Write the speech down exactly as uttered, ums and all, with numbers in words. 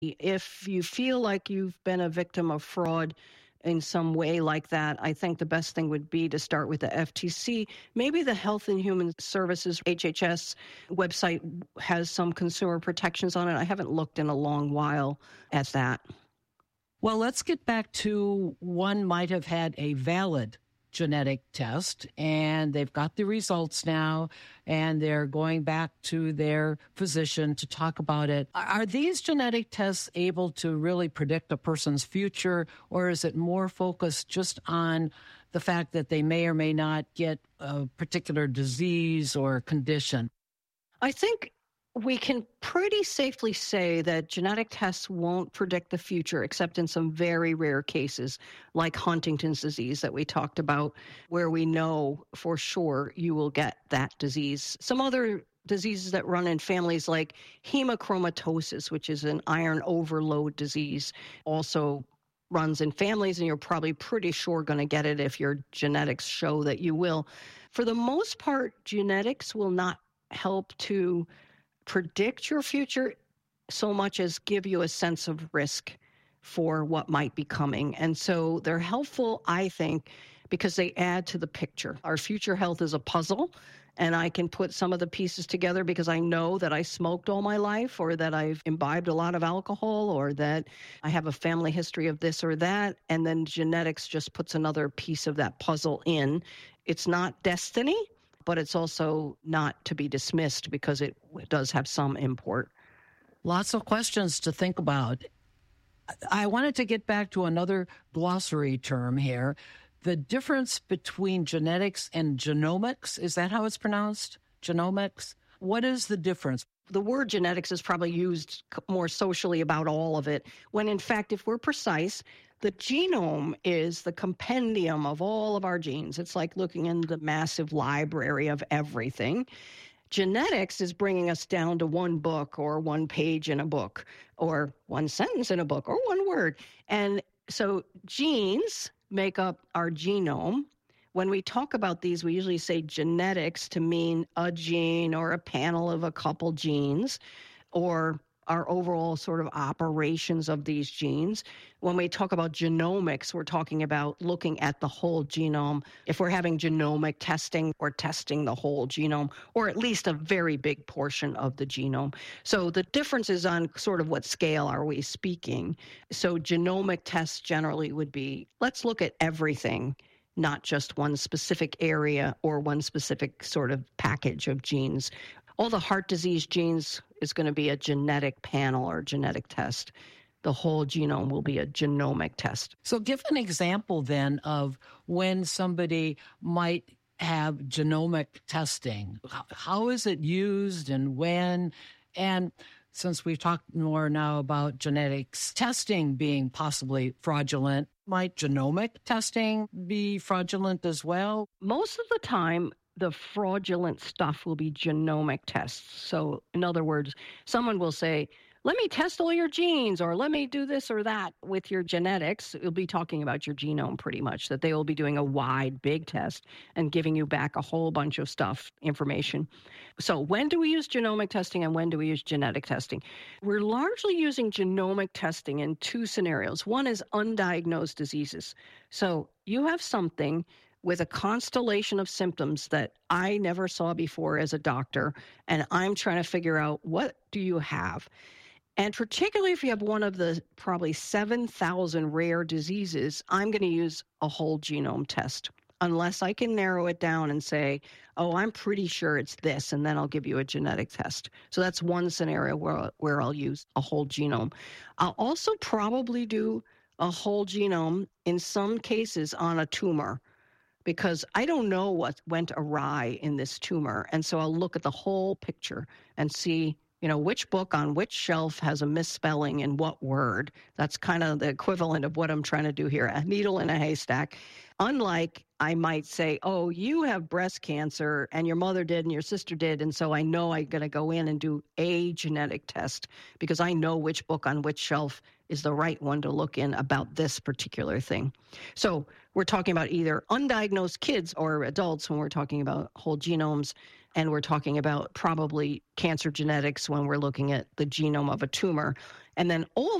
If you feel like you've been a victim of fraud in some way like that, I think the best thing would be to start with the F T C. Maybe the Health and Human Services, H H S website has some consumer protections on it. I haven't looked in a long while at that. Well, let's get back to one might have had a valid genetic test, and they've got the results now, and they're going back to their physician to talk about it. Are these genetic tests able to really predict a person's future, or is it more focused just on the fact that they may or may not get a particular disease or condition? I think we can pretty safely say that genetic tests won't predict the future, except in some very rare cases, like Huntington's disease that we talked about, where we know for sure you will get that disease. Some other diseases that run in families like hemochromatosis, which is an iron overload disease, also runs in families, and you're probably pretty sure going to get it if your genetics show that you will. For the most part, genetics will not help to predict your future so much as give you a sense of risk for what might be coming. And so they're helpful, I think, because they add to the picture. Our future health is a puzzle, and I can put some of the pieces together because I know that I smoked all my life, or that I've imbibed a lot of alcohol, or that I have a family history of this or that, and then genetics just puts another piece of that puzzle in. It's not destiny, but it's also not to be dismissed because it does have some import. Lots of questions to think about. I wanted to get back to another glossary term here. The difference between genetics and genomics, is that how it's pronounced? Genomics? What is the difference? The word genetics is probably used more socially about all of it, when in fact, if we're precise, the genome is the compendium of all of our genes. It's like looking in the massive library of everything. Genetics is bringing us down to one book, or one page in a book, or one sentence in a book, or one word. And so genes make up our genome. When we talk about these, we usually say genetics to mean a gene or a panel of a couple genes, or our overall sort of operations of these genes. When we talk about genomics, we're talking about looking at the whole genome. If we're having genomic testing, we're testing the whole genome, or at least a very big portion of the genome. So the difference is on sort of what scale are we speaking. So genomic tests generally would be, let's look at everything, not just one specific area or one specific sort of package of genes. All the heart disease genes is going to be a genetic panel or genetic test. The whole genome will be a genomic test. So give an example then of when somebody might have genomic testing. How is it used and when? And since we've talked more now about genetics testing being possibly fraudulent, might genomic testing be fraudulent as well? Most of the time, the fraudulent stuff will be genomic tests. So in other words, someone will say, let me test all your genes, or let me do this or that with your genetics. You'll be talking about your genome pretty much, that they will be doing a wide, big test and giving you back a whole bunch of stuff, information. So when do we use genomic testing and when do we use genetic testing? We're largely using genomic testing in two scenarios. One is undiagnosed diseases. So you have something with a constellation of symptoms that I never saw before as a doctor, and I'm trying to figure out, what do you have? And particularly if you have one of the probably seven thousand rare diseases, I'm going to use a whole genome test, unless I can narrow it down and say, oh, I'm pretty sure it's this, and then I'll give you a genetic test. So that's one scenario where, where I'll use a whole genome. I'll also probably do a whole genome in some cases on a tumor, because I don't know what went awry in this tumor. And so I'll look at the whole picture and see, you know, which book on which shelf has a misspelling in what word. That's kind of the equivalent of what I'm trying to do here, a needle in a haystack. Unlike, I might say, oh, you have breast cancer and your mother did and your sister did, and so I know I'm going to go in and do a genetic test because I know which book on which shelf is the right one to look in about this particular thing. So we're talking about either undiagnosed kids or adults when we're talking about whole genomes. And we're talking about probably cancer genetics when we're looking at the genome of a tumor. And then all